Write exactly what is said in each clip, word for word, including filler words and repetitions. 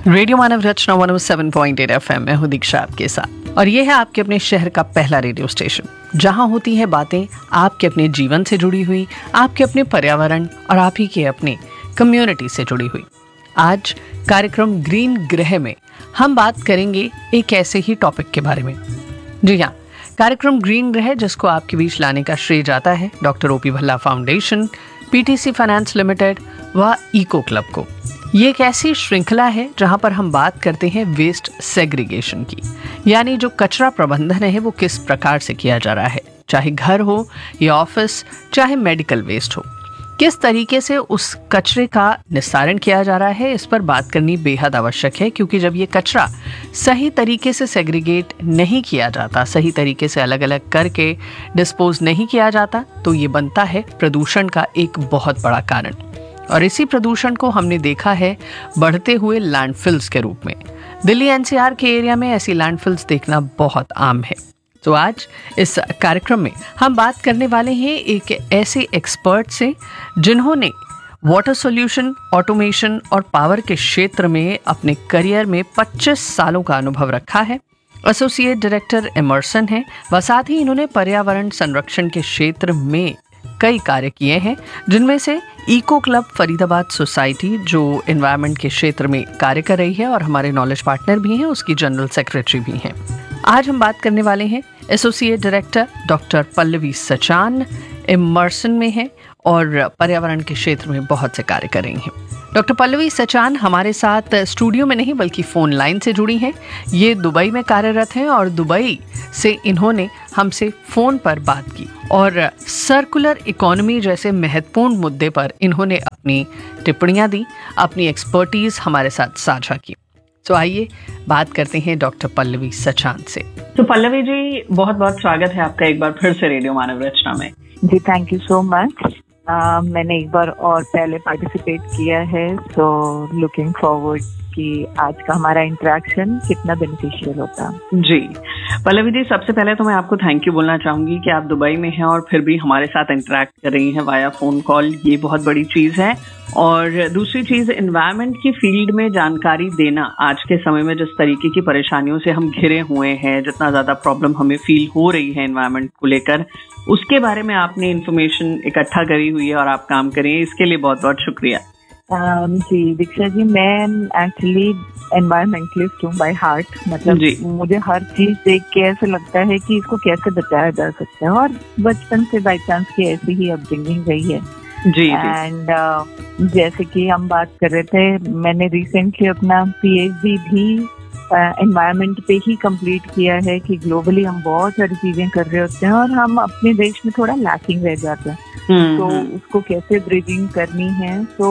Radio मानव रचना एक सौ सात पॉइंट आठ एफ एम में हूँ दीक्षा आपके साथ, और ये है आपके अपने शहर का पहला रेडियो स्टेशन जहाँ होती हैं बातें आपके अपने जीवन से जुड़ी हुई, आपके अपने पर्यावरण और आप ही के अपने कम्युनिटी से जुड़ी हुई। आज कार्यक्रम ग्रीन ग्रह में हम बात करेंगे एक ऐसे ही टॉपिक के बारे में। जी हाँ, कार्यक्रम ग्रीन ग्रह जिसको आपके बीच लाने का श्रेय जाता है doctor OP Bhalla foundation, PTC finance limited व इको क्लब को। ये एक ऐसी श्रृंखला है जहां पर हम बात करते हैं वेस्ट सेग्रीगेशन की, यानी जो कचरा प्रबंधन है वो किस प्रकार से किया जा रहा है, चाहे घर हो या ऑफिस, चाहे मेडिकल वेस्ट हो, किस तरीके से उस कचरे का निस्तारण किया जा रहा है। इस पर बात करनी बेहद आवश्यक है, क्योंकि जब ये कचरा सही तरीके से सेग्रीगेट नहीं किया जाता, सही तरीके से अलग अलग करके डिस्पोज नहीं किया जाता, तो ये बनता है प्रदूषण का एक बहुत बड़ा कारण। और इसी प्रदूषण को हमने देखा है बढ़ते हुए लैंडफिल्स के रूप में। दिल्ली एनसीआर के एरिया में ऐसी लैंडफिल्स देखना बहुत आम है। तो आज इस कार्यक्रम में हम बात करने वाले हैं एक ऐसे एक्सपर्ट से जिन्होंने वाटर सॉल्यूशन, ऑटोमेशन और पावर के क्षेत्र में अपने करियर में पच्चीस सालों का अनुभव रखा है। एसोसिएट डायरेक्टर इमर्सन है व साथ ही इन्होंने पर्यावरण संरक्षण के क्षेत्र में कई कार्य किए हैं, जिनमें से इको क्लब फरीदाबाद सोसाइटी जो एनवायरनमेंट के क्षेत्र में कार्य कर रही है और हमारे नॉलेज पार्टनर भी हैं, उसकी जनरल सेक्रेटरी भी हैं। आज हम बात करने वाले हैं associate director doctor Pallavi Sachan, immersion में है और पर्यावरण के क्षेत्र में बहुत से कार्य कर रही हैं। डॉक्टर पल्लवी सचान हमारे साथ स्टूडियो में नहीं बल्कि फ़ोन लाइन से जुड़ी हैं। ये दुबई में कार्यरत हैं और दुबई से इन्होंने हमसे फ़ोन पर बात की और सर्कुलर इकोनॉमी जैसे महत्वपूर्ण मुद्दे पर इन्होंने अपनी टिप्पणियां दी, अपनी एक्सपर्टीज़ हमारे साथ साझा की। तो आइए बात करते हैं डॉक्टर पल्लवी सचान से। तो पल्लवी जी, बहुत बहुत स्वागत है आपका एक बार फिर से रेडियो मानव रचना में। जी, thank you so much. Uh, मैंने एक बार और पहले पार्टिसिपेट किया है, सो लुकिंग फॉरवर्ड कि आज का हमारा इंटरेक्शन कितना बेनिफिशियल होता। जी पल्लवी जी, सबसे पहले तो मैं आपको थैंक यू बोलना चाहूंगी कि आप दुबई में हैं और फिर भी हमारे साथ इंटरेक्ट कर रही हैं वाया फोन कॉल, ये बहुत बड़ी चीज है। और दूसरी चीज, एनवायरनमेंट की फील्ड में जानकारी देना आज के समय में जिस तरीके की परेशानियों से हम घिरे हुए हैं, जितना ज्यादा प्रॉब्लम हमें फील हो रही है एनवायरनमेंट को लेकर, उसके बारे में आपने इन्फॉर्मेशन इकट्ठा करी हुई है और आप काम करें, इसके लिए बहुत बहुत शुक्रिया। um, जी दीक्षा जी, मैं एक्चुअली एनवायरमेंटलिस्ट हूँ बाय हार्ट। मतलब जी, मुझे हर चीज देख के ऐसे लगता है कि इसको कैसे बचाया जा सकता है, और बचपन से बाई चांस की ऐसी ही अपब्रिंगिंग रही है। जी एंड uh, जैसे कि हम बात कर रहे थे, मैंने रिसेंटली अपना पीएचडी भी एनवायरनमेंट uh, पे ही कंप्लीट किया है कि ग्लोबली हम बहुत सारी चीजें कर रहे होते हैं और हम अपने देश में थोड़ा लैकिंग रह जाते हैं, तो उसको कैसे ब्रिजिंग करनी है। तो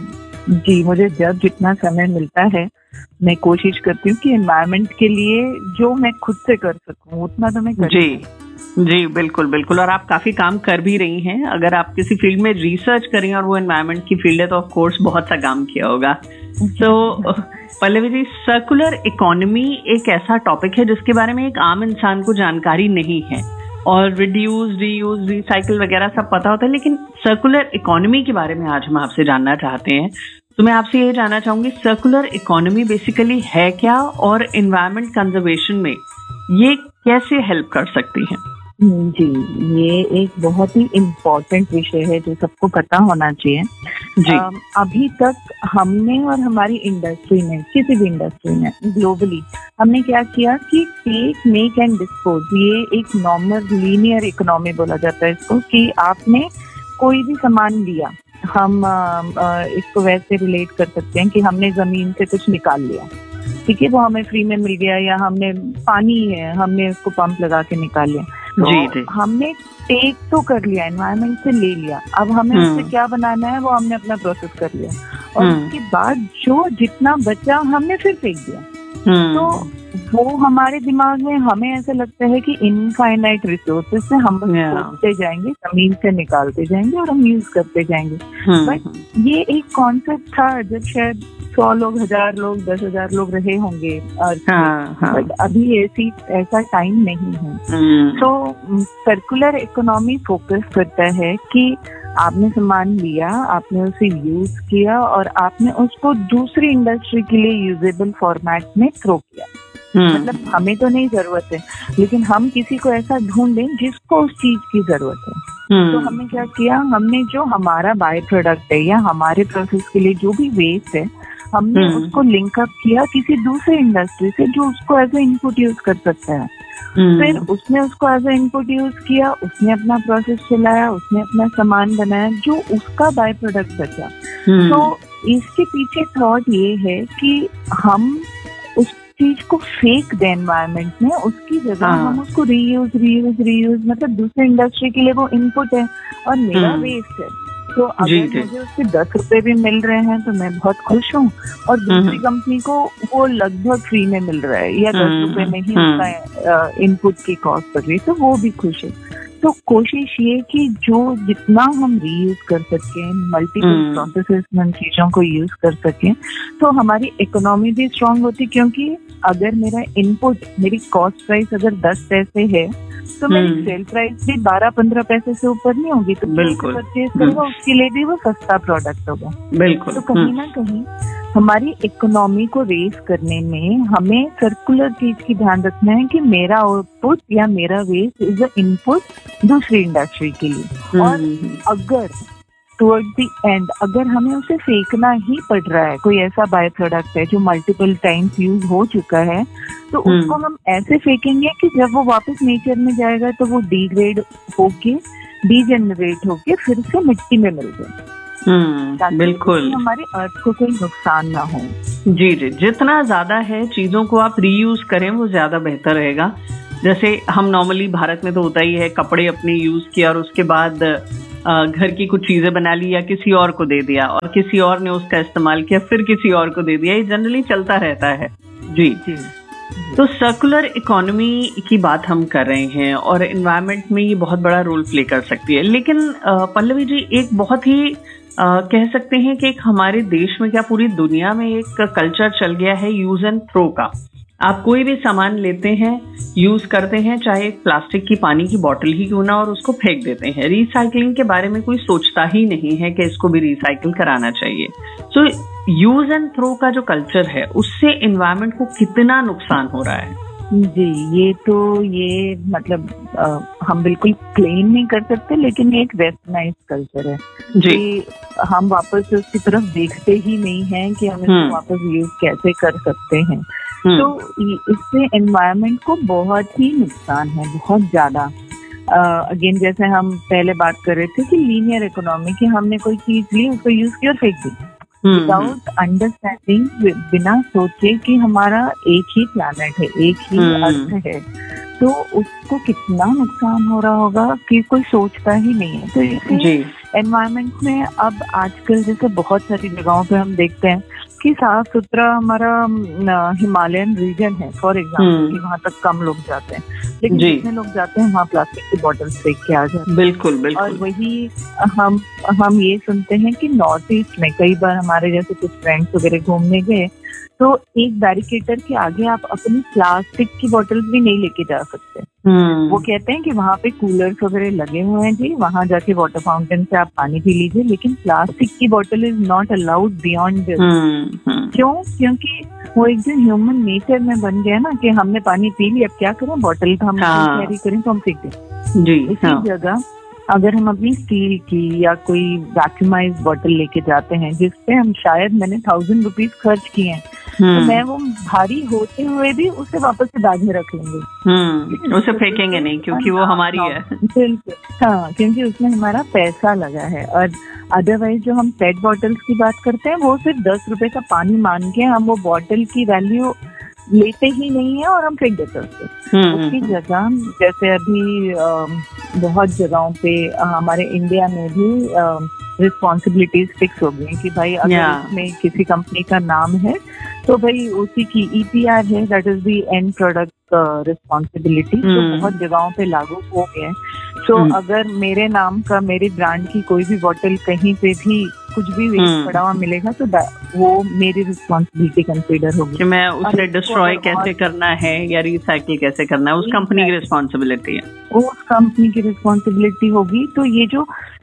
जी, मुझे जब जितना समय मिलता है मैं कोशिश करती हूँ कि एनवायरनमेंट के लिए जो मैं खुद से कर सकूँ उतना तो मैं कर। जी जी बिल्कुल बिल्कुल, और आप काफी काम कर भी रही हैं। अगर आप किसी फील्ड में रिसर्च करें और वो एनवायरनमेंट की फील्ड है तो ऑफ कोर्स बहुत सा काम किया होगा। तो पल्लवी जी, सर्कुलर इकोनॉमी एक ऐसा टॉपिक है जिसके बारे में एक आम इंसान को जानकारी नहीं है, और रिड्यूस, रीयूज, रिसाइकिल वगैरह सब पता होता है, लेकिन सर्कुलर इकोनॉमी के बारे में आज हम आपसे जानना चाहते हैं। तो मैं आपसे ये जानना चाहूंगी, सर्कुलर इकोनॉमी बेसिकली है क्या और एनवायरनमेंट कंजर्वेशन में ये कैसे हेल्प कर सकती है? जी, ये एक बहुत ही इम्पोर्टेंट विषय है जो सबको पता होना चाहिए। जी, आ, अभी तक हमने और हमारी इंडस्ट्री में, किसी भी इंडस्ट्री में ग्लोबली, हमने क्या किया कि टेक, मेक एंड डिस्पोज, ये एक नॉर्मल लीनियर इकोनॉमी बोला जाता है इसको, कि आपने कोई भी सामान लिया, हम आ, आ, इसको वैसे रिलेट कर सकते हैं कि हमने जमीन से कुछ निकाल लिया, ठीक है, वो हमें फ्री में मिल गया, या हमने पानी है, हमने उसको पंप लगा के निकाल लिया। तो जी, जी। हमने टेक तो कर लिया, एनवायरनमेंट से ले लिया, अब हमें उससे क्या बनाना है वो हमने अपना प्रोसेस कर लिया, और उसके बाद जो जितना बचा हमने फिर फेंक दिया। तो वो हमारे दिमाग में, हमें ऐसा लगता है कि इनफाइनाइट रिसोर्सेज से हम सोचते जाएंगे, जमीन से निकालते जाएंगे और हम यूज करते जाएंगे। बट ये एक कॉन्सेप्ट था जब शायद सौ लोग, हजार लोग, दस हजार लोग रहे होंगे, हाँ, हाँ. बट अभी ऐसी ऐसा टाइम नहीं है। तो सर्कुलर इकोनॉमी फोकस करता है कि आपने सामान लिया, आपने उसे यूज किया और आपने उसको दूसरी इंडस्ट्री के लिए यूजेबल फॉर्मेट में थ्रो किया। मतलब हमें तो नहीं जरूरत है, लेकिन हम किसी को ऐसा ढूंढें जिसको उस चीज की जरूरत है। तो हमने क्या किया, हमने जो हमारा बाय प्रोडक्ट है या हमारे प्रोसेस के लिए जो भी वेस्ट है, हमने उसको लिंक अप किया किसी दूसरे इंडस्ट्री से जो उसको एज ए इनपुट यूज कर सकता है। फिर उसने उसको एज ए इनपुट यूज किया, उसने अपना प्रोसेस चलाया, उसने अपना सामान बनाया जो उसका बाय प्रोडक्ट बचा। तो इसके पीछे थॉट ये है कि हम उस चीज को फेंक दे एनवायरनमेंट में, उसकी जगह हम उसको रीयूज रीयूज रीयूज मतलब दूसरे इंडस्ट्री के लिए वो इनपुट है और मेरा वेस्ट है। तो अगर मुझे उसके दस रुपए भी मिल रहे हैं तो मैं बहुत खुश हूँ, और दूसरी कंपनी को वो लगभग फ्री में मिल रहा है या दस रुपए में ही उसका इनपुट की कॉस्ट पड़ रही है, तो वो भी खुश है। तो कोशिश ये कि जो जितना हम रीयूज कर सकें, मल्टीपल प्रोसेसेस में चीजों को यूज कर सकें, तो हमारी इकोनॉमी भी स्ट्रांग होती। क्योंकि अगर मेरा इनपुट, मेरी कॉस्ट प्राइस अगर दस पैसे है तो मेरी सेल प्राइस भी बारह पंद्रह पैसे से ऊपर नहीं होगी। तो बिल्कुल परचेज करेगा, उसके लिए भी वो सस्ता प्रोडक्ट होगा। बिल्कुल। तो कहीं ना कहीं हमारी इकोनॉमी को रेस करने में हमें सर्कुलर चीज की ध्यान रखना है कि मेरा आउटपुट या मेरा वेस्ट इज अ इनपुट दूसरी इंडस्ट्री के लिए। और अगर टुवर्ड द एंड अगर हमें उसे फेंकना ही पड़ रहा है, कोई ऐसा बाय प्रोडक्ट है जो मल्टीपल टाइम्स यूज हो चुका है, तो उसको हम ऐसे फेंकेंगे कि जब वो वापस नेचर में जाएगा तो वो डिग्रेड होके, डीजेनरेट होके फिर से मिट्टी में मिल जाए। बिल्कुल, हमारे अर्थ को कोई नुकसान ना हो। जी जी, जितना ज्यादा है चीजों को आप रीयूज करें वो ज्यादा बेहतर रहेगा। जैसे हम नॉर्मली भारत में तो होता ही है, कपड़े अपने यूज किया और उसके बाद घर की कुछ चीजें बना ली या किसी और को दे दिया, और किसी और ने उसका इस्तेमाल किया, फिर किसी और को दे दिया। ये जनरली चलता रहता है। जी जी। तो सर्कुलर इकोनॉमी की बात हम कर रहे हैं और एनवायरनमेंट में ये बहुत बड़ा रोल प्ले कर सकती है। लेकिन पल्लवी जी, एक बहुत ही आ, कह सकते हैं कि एक हमारे देश में क्या पूरी दुनिया में एक कल्चर चल गया है यूज एंड थ्रो का। आप कोई भी सामान लेते हैं, यूज करते हैं, चाहे प्लास्टिक की पानी की बोतल ही क्यों ना, और उसको फेंक देते हैं। रिसाइकलिंग के बारे में कोई सोचता ही नहीं है कि इसको भी रिसाइकिल कराना चाहिए। सो यूज एंड थ्रो का जो कल्चर है उससे एनवायरनमेंट को कितना नुकसान हो रहा है? जी, ये तो ये मतलब आ, हम बिल्कुल क्लेम नहीं कर सकते, लेकिन ये एक वेस्टर्नाइज कल्चर है कि हम वापस उसकी तरफ देखते ही नहीं हैं कि हम इसको वापस यूज कैसे कर सकते हैं। तो इससे एनवायरनमेंट को बहुत ही नुकसान है, बहुत ज्यादा। अगेन जैसे हम पहले बात कर रहे थे कि लीनियर इकोनॉमी, कि हमने कोई चीज ली, उसको यूज किया और फेंक दी विदाउट अंडरस्टैंडिंग, बिना सोचे कि हमारा एक ही प्लैनेट है, एक ही अर्थ है, तो उसको कितना नुकसान हो रहा होगा कि कोई सोचता ही नहीं है। तो इसलिए एनवायरनमेंट में अब आजकल जैसे बहुत सारी जगहों पे हम देखते हैं कि साफ सुथरा हमारा हिमालयन रीजन है फॉर एग्जाम्पल, कि वहाँ तक कम लोग जाते हैं, लेकिन जितने लोग जाते हैं वहाँ प्लास्टिक की बॉटल्स फेंक के आ जाते हैं। बिल्कुल बिल्कुल। और वही हम हम ये सुनते हैं कि नॉर्थ ईस्ट में कई बार हमारे जैसे कुछ फ्रेंड्स वगैरह घूमने गए, तो एक बैरिकेटर के आगे आप अपनी प्लास्टिक की बोतल्स भी नहीं लेके जा सकते। वो कहते हैं कि वहाँ पे कूलर्स वगैरह लगे हुए हैं जी, वहाँ जाके वाटर फाउंटेन से आप पानी पी लीजिए, लेकिन प्लास्टिक की बोतल is not allowed beyond this. क्यों? क्योंकि वो एक जो ह्यूमन नेचर में बन गया ना कि हमने पानी पी लिया, अब क्या करें, बोतल का हम कैरी करें तो हम फेंक दें। जी, इसी जगह अगर हम अपनी स्टील की या कोई वैक्यूमाइज बोतल लेके जाते हैं जिसपे हम शायद मैंने थाउजेंड रुपीज खर्च किए हैं, तो मैं वो भारी होते हुए भी उसे वापस से बैग में रख लेंगे, उसे फेंकेंगे नहीं क्योंकि वो हमारी है। बिल्कुल, हाँ, क्योंकि उसमें हमारा पैसा लगा है। और अदरवाइज जो हम पेट बॉटल्स की बात करते हैं, वो सिर्फ दस रुपए का पानी मान के हम वो बॉटल की वैल्यू लेते ही नहीं है और हम फेंक देते उसको। उसकी जगह जैसे अभी आ, बहुत जगहों पे हमारे इंडिया में भी रिस्पॉन्सिबिलिटीज फिक्स हो गई कि भाई अगर yeah. इसमें किसी कंपनी का नाम है तो भाई उसी की ई पी आर है, that is the end product responsibility. तो बहुत जगहों पे लागू हो गए हैं। तो so, अगर मेरे नाम का, मेरी ब्रांड की कोई भी बॉटल कहीं पे भी कुछ भी वेस्ट पड़ा हुआ मिलेगा तो वो मेरी रिस्पॉन्सिबिलिटी कंसीडर होगी कि मैं उसे डिस्ट्रॉय कैसे करना है या रिसाइकिल कैसे करना है, उस कंपनी की रिस्पॉन्सिबिलिटी है, उस कंपनी की रिस्पॉन्सिबिलिटी होगी। तो ये जो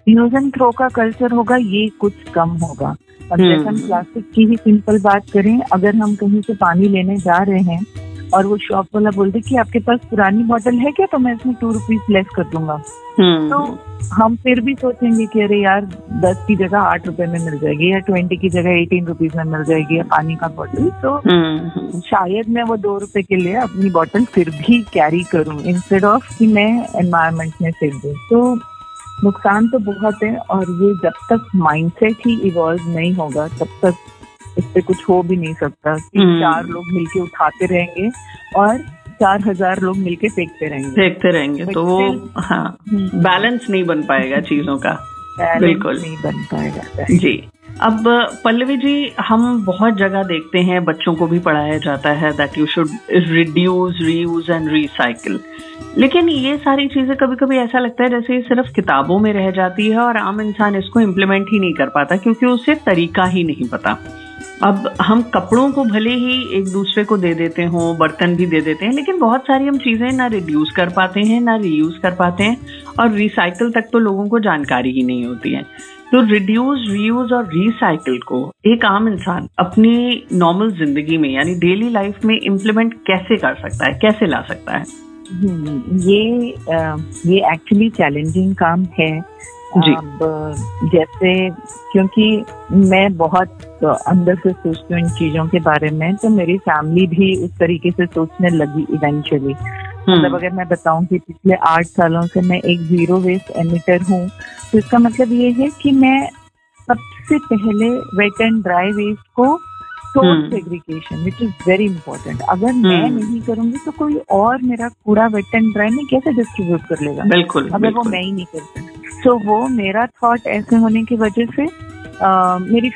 यूज एंड थ्रो का कल्चर होगा, ये कुछ कम होगा। अब जैसे हम प्लास्टिक की ही सिंपल बात करें, अगर हम कहीं से पानी लेने जा रहे हैं और वो शॉप वाला बोल दे कि आपके पास पुरानी बोतल है क्या, तो मैं इसमें टू रुपीज लेस कर दूंगा, तो हम फिर भी सोचेंगे कि अरे यार दस की जगह आठ रुपए में मिल जाएगी, या ट्वेंटी की जगह एटीन रुपीज में मिल जाएगी या पानी का बोतल, तो शायद मैं वो दो रुपए के लिए अपनी बोतल फिर भी कैरी करूं इंस्टेड ऑफ कि मैं एनवायरमेंट में फेंक दूं। तो नुकसान तो बहुत है, और ये जब तक माइंडसेट ही इवॉल्व नहीं होगा तब तक इस पे कुछ हो भी नहीं सकता। चार लोग मिलके उठाते रहेंगे और चार हजार लोग मिलके फेंकते रहेंगे फेंकते रहेंगे तो वो हाँ बैलेंस नहीं बन पाएगा चीजों का, बिल्कुल नहीं बन पाएगा जी। अब पल्लवी जी, हम बहुत जगह देखते हैं, बच्चों को भी पढ़ाया जाता है that you should reduce, reuse and recycle, लेकिन ये सारी चीजें कभी कभी ऐसा लगता है जैसे ये सिर्फ किताबों में रह जाती है और आम इंसान इसको इम्प्लीमेंट ही नहीं कर पाता क्योंकि उसे तरीका ही नहीं पता। अब हम कपड़ों को भले ही एक दूसरे को दे देते हों, बर्तन भी दे देते हैं, लेकिन बहुत सारी हम चीजें ना रिड्यूस कर पाते हैं, ना रीयूज कर पाते हैं, और रिसाइकिल तक तो लोगों को जानकारी ही नहीं होती है। तो रिड्यूस, रीयूज और रिसाइकिल को एक आम इंसान अपनी नॉर्मल जिंदगी में यानी डेली लाइफ में इम्प्लीमेंट कैसे कर सकता है, कैसे ला सकता है? ये ये एक्चुअली चैलेंजिंग काम है जी। अब जैसे क्योंकि मैं बहुत अंदर से सोचती हूँ इन चीजों के बारे में, तो मेरी फैमिली भी उस तरीके से सोचने लगी इवेंचुअली। मतलब अगर मैं बताऊं कि पिछले आठ सालों से मैं एक जीरो वेस्ट एमिटर हूँ, तो इसका मतलब ये है कि मैं सबसे पहले वेट एंड ड्राई वेस्ट को source segregation which is very important, अगर मैं नहीं करूंगी तो कोई और मेरा कूड़ा वेट एंड ड्राई में कैसे डिस्ट्रीब्यूट कर लेगा, बिल्कुल अगर बिल्कुल। वो मैं ही नहीं करता। तो वो मेरा थॉट ऐसे होने की वजह से आ, मेरी